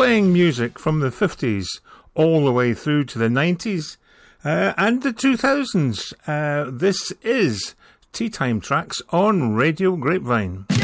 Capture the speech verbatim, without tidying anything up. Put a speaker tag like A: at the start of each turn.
A: playing music from the fifties all the way through to the nineties uh, and the two thousands. Uh, this is Tea Time Tracks on Radio Grapevine.